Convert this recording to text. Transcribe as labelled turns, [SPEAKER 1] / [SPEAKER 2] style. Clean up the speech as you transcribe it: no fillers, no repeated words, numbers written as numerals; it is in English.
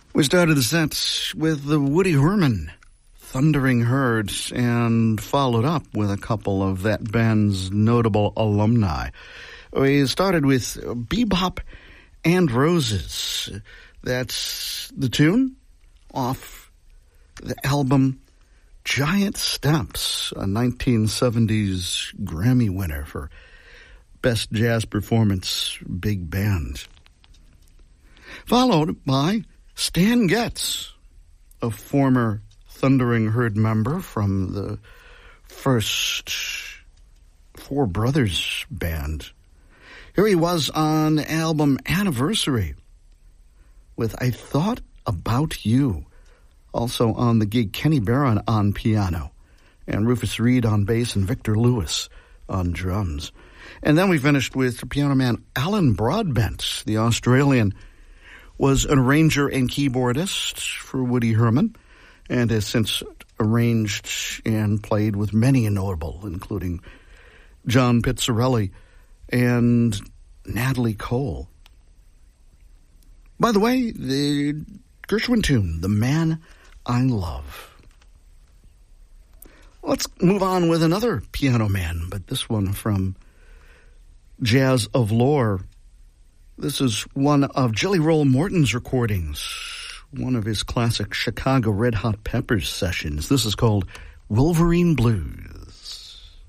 [SPEAKER 1] We started the set with the Woody Herman, Thundering Herd, and followed up with a couple of that band's notable alumni. We started with Bebop and Roses. That's the tune off the album Giant Steps, a 1970s Grammy winner for Best Jazz Performance Big Band. Followed by Stan Getz, a former Thundering Herd member from the first Four Brothers band. Here he was on the album Anniversary with I Thought About You. Also on the gig, Kenny Barron on piano, and Rufus Reid on bass, and Victor Lewis on drums. And then we finished with piano man Alan Broadbent, the Australian, was an arranger and keyboardist for Woody Herman, and has since arranged and played with many a notable, including John Pizzarelli and Natalie Cole. By the way, the Gershwin tune, The Man I Love. Let's move on with another piano man, but this one from Jazz of Lore. This is one of Jelly Roll Morton's recordings, one of his classic Chicago Red Hot Peppers sessions. This is called Wolverine Blues.